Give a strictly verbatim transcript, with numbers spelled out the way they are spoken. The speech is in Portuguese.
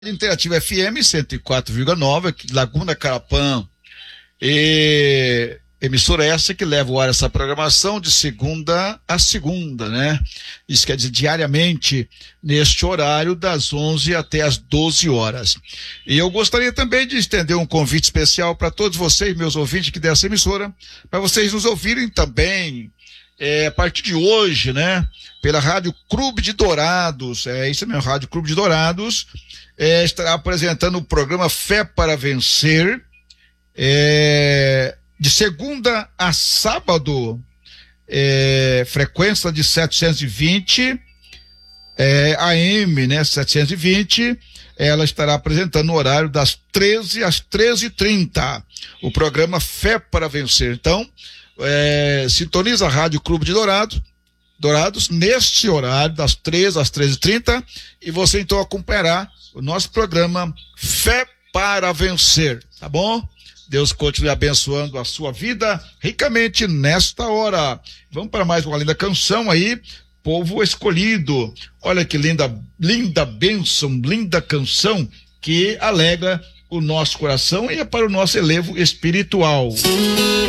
Interativa F M cento e quatro vírgula nove, Laguna Carapã, e emissora essa que leva ao ar essa programação de segunda a segunda, né? Isso quer dizer diariamente, neste horário das onze até as doze horas. E eu gostaria também de estender um convite especial para todos vocês, meus ouvintes aqui dessa emissora, para vocês nos ouvirem também, é, a partir de hoje, né? Pela Rádio Clube de Dourados, é isso mesmo, Rádio Clube de Dourados, é, estará apresentando o programa Fé para Vencer, é, de segunda a sábado, é, frequência de setecentos e vinte, é, A M, né, setecentos e vinte, ela estará apresentando no horário das treze às treze e trinta, o programa Fé para Vencer. Então, é, sintoniza a Rádio Clube de Dourados, Dourados, neste horário, das treze às treze e trinta, e você então acompanhará o nosso programa Fé para Vencer, tá bom? Deus continue abençoando a sua vida ricamente nesta hora. Vamos para mais uma linda canção aí, Povo Escolhido. Olha que linda, linda bênção, linda canção que alegra o nosso coração e é para o nosso elevo espiritual.